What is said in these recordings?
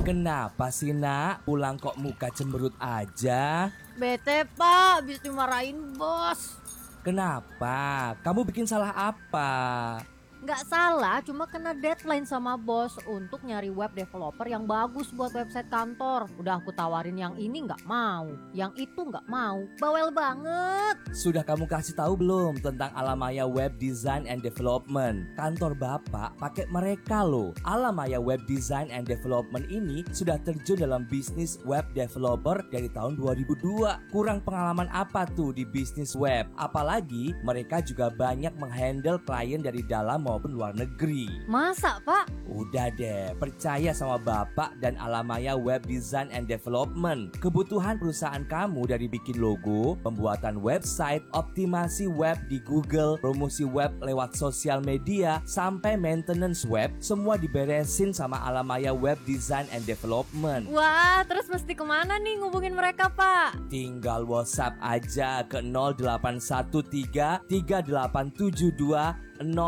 Kenapa sih nak? Pulang kok muka cemberut aja? Bete pak, habis dimarahin bos. Kenapa? Kamu bikin salah apa? Nggak salah, cuma kena deadline sama bos untuk nyari web developer yang bagus buat website kantor. Udah aku tawarin yang ini nggak mau, yang itu nggak mau. Bawel banget. Sudah kamu kasih tahu belum tentang Alamaya Web Design and Development? Kantor bapak pakai mereka loh. Alamaya Web Design and Development ini sudah terjun dalam bisnis web developer dari tahun 2002. Kurang pengalaman apa tuh di bisnis web? Apalagi mereka juga banyak menghandle klien dari dalam maupun luar negeri. Masa pak? Udah deh, percaya sama bapak dan Alamaya Web Design and Development. Kebutuhan perusahaan kamu dari bikin logo, pembuatan website, optimasi web di Google, promosi web lewat sosial media, sampai maintenance web, semua diberesin sama Alamaya Web Design and Development. Wah, terus mesti kemana nih ngubungin mereka pak? Tinggal WhatsApp aja ke 0813 3872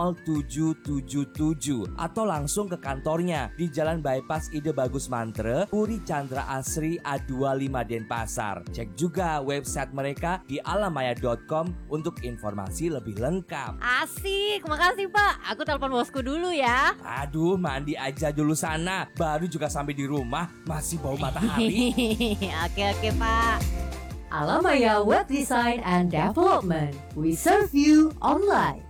0777 atau langsung ke kantornya di Jalan Bypass Ide Bagus Mantre, Puri Chandra Asri A25 Denpasar. Cek juga website mereka di alamaya.com untuk informasi lebih lengkap. Asik, makasih pak. Aku telepon bosku dulu ya. Aduh, mandi aja dulu sana. Baru juga sampai di rumah masih bau matahari. Oke pak. Alamaya Web Design and Development. We serve you online.